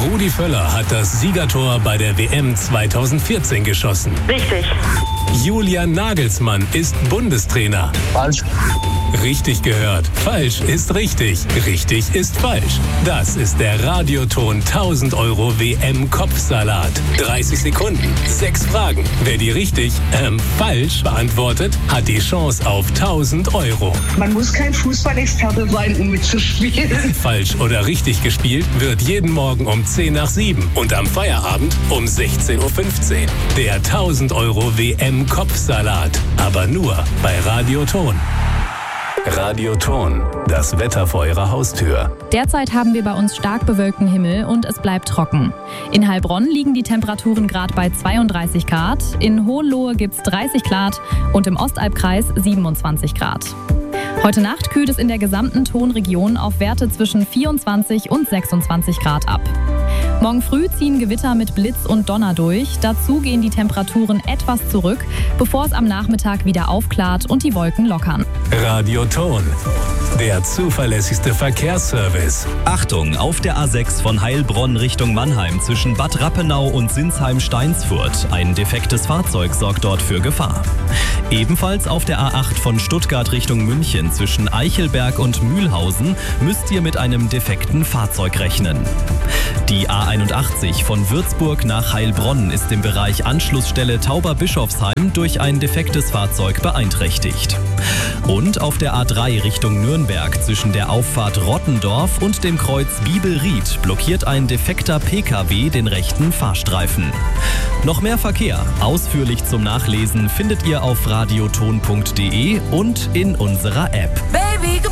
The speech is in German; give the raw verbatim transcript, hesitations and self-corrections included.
Rudi Völler hat das Siegertor bei der W M zweitausendvierzehn geschossen. Richtig. Julian Nagelsmann ist Bundestrainer. Falsch. Richtig gehört. Falsch ist richtig. Richtig ist falsch. Das ist der Radioton tausend Euro W M-Kopfsalat. dreißig Sekunden, sechs Fragen. Wer die richtig, ähm, falsch beantwortet, hat die Chance auf tausend Euro. Man muss kein Fußballexperte sein, um mitzuspielen. Falsch oder richtig gespielt wird jeden Morgen um zehn nach sieben und am Feierabend um sechzehn Uhr fünfzehn. Der tausend Euro W M-Kopfsalat. Aber nur bei Radioton. Radioton, das Wetter vor Ihrer Haustür. Derzeit haben wir bei uns stark bewölkten Himmel und es bleibt trocken. In Heilbronn liegen die Temperaturen gerade bei zweiunddreißig Grad, in Hohenlohe gibt es dreißig Grad und im Ostalbkreis siebenundzwanzig Grad. Heute Nacht kühlt es in der gesamten Tonregion auf Werte zwischen vierundzwanzig und sechsundzwanzig Grad ab. Morgen früh ziehen Gewitter mit Blitz und Donner durch. Dazu gehen die Temperaturen etwas zurück, bevor es am Nachmittag wieder aufklart und die Wolken lockern. Radioton, der zuverlässigste Verkehrsservice. Achtung, auf der A sechs von Heilbronn Richtung Mannheim zwischen Bad Rappenau und Sinsheim-Steinsfurt. Ein defektes Fahrzeug sorgt dort für Gefahr. Ebenfalls auf der A acht von Stuttgart Richtung München zwischen Eichelberg und Mühlhausen müsst ihr mit einem defekten Fahrzeug rechnen. Die A einundachtzig von Würzburg nach Heilbronn ist im Bereich Anschlussstelle Tauberbischofsheim durch ein defektes Fahrzeug beeinträchtigt. Und auf der A drei Richtung Nürnberg zwischen der Auffahrt Rottendorf und dem Kreuz Biebelried blockiert ein defekter P K W den rechten Fahrstreifen. Noch mehr Verkehr, ausführlich zum Nachlesen, findet ihr auf radioton punkt de und in unserer App. Baby.